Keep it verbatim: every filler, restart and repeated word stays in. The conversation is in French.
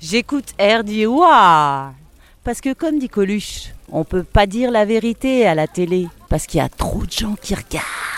J'écoute R D Ouah. Parce que comme dit Coluche, on peut pas dire la vérité à la télé. Parce qu'il y a trop de gens qui regardent.